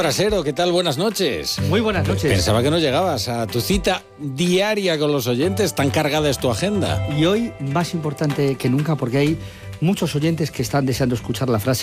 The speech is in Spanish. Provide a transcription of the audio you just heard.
Brasero, ¿qué tal? Buenas noches. Muy buenas noches. Pensaba que no llegabas a tu cita diaria con los oyentes, tan cargada es tu agenda. Y hoy más importante que nunca porque hay muchos oyentes que están deseando escuchar la frase